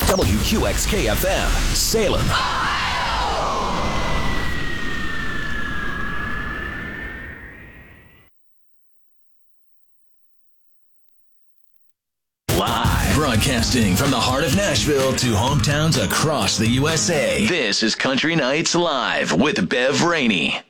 WQXK-FM, Salem. Live. Broadcasting from the heart of Nashville to hometowns across the USA. This is Country Nights Live with Bev Rainey.